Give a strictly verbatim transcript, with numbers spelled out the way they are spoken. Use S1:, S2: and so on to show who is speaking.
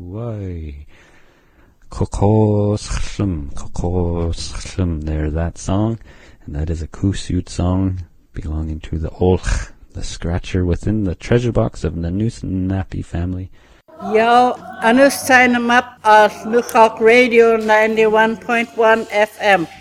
S1: Why? Kokoshlum, Kokoshlum, there, that song. And that is a Kusut song belonging to the Olch, the scratcher within the treasure box of the Nusnapi family.
S2: Yo, Anus sign them up at Lookout Radio ninety-one point one F M.